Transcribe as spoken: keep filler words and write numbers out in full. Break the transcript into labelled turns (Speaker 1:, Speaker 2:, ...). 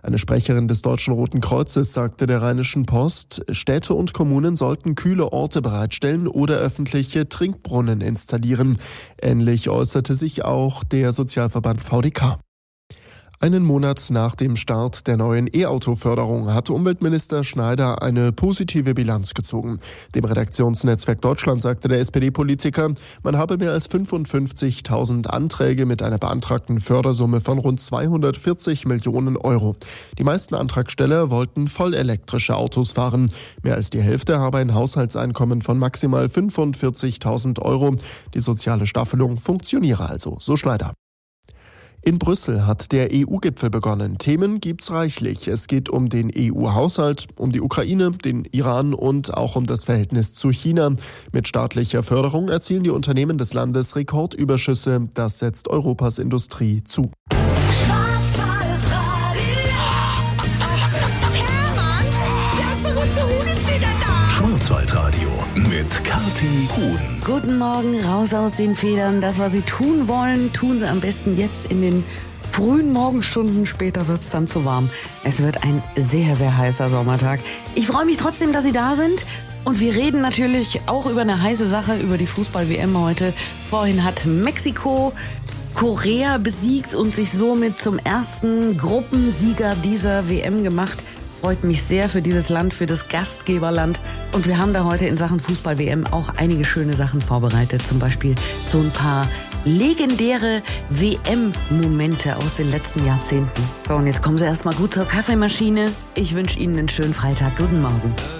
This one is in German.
Speaker 1: Eine Sprecherin des Deutschen Roten Kreuzes sagte der Rheinischen Post, Städte und Kommunen sollten kühle Orte bereitstellen oder öffentliche Trinkbrunnen installieren. Ähnlich äußerte sich auch der Sozialverband V D K. Einen Monat nach dem Start der neuen E-Auto-Förderung hatte Umweltminister Schneider eine positive Bilanz gezogen. Dem Redaktionsnetzwerk Deutschland sagte der S P D-Politiker, man habe mehr als fünfundfünfzigtausend Anträge mit einer beantragten Fördersumme von rund zweihundertvierzig Millionen Euro. Die meisten Antragsteller wollten vollelektrische Autos fahren. Mehr als die Hälfte habe ein Haushaltseinkommen von maximal fünfundvierzigtausend Euro. Die soziale Staffelung funktioniere also, so Schneider. In Brüssel hat der E U-Gipfel begonnen. Themen gibt's reichlich. Es geht um den E U-Haushalt, um die Ukraine, den Iran und auch um das Verhältnis zu China. Mit staatlicher Förderung erzielen die Unternehmen des Landes Rekordüberschüsse. Das setzt Europas Industrie zu.
Speaker 2: Schwarzwaldradio mit Kathi Huhn.
Speaker 3: Guten Morgen, raus aus den Federn. Das, was Sie tun wollen, tun Sie am besten jetzt in den frühen Morgenstunden. Später wird es dann zu warm. Es wird ein sehr, sehr heißer Sommertag. Ich freue mich trotzdem, dass Sie da sind. Und wir reden natürlich auch über eine heiße Sache, über die Fußball-W M heute. Vorhin hat Mexiko Korea besiegt und sich somit zum ersten Gruppensieger dieser W M gemacht. Freut mich sehr für dieses Land, für das Gastgeberland. Und wir haben da heute in Sachen Fußball-W M auch einige schöne Sachen vorbereitet. Zum Beispiel so ein paar legendäre W M-Momente aus den letzten Jahrzehnten. So, und jetzt kommen Sie erstmal gut zur Kaffeemaschine. Ich wünsche Ihnen einen schönen Freitag. Guten Morgen.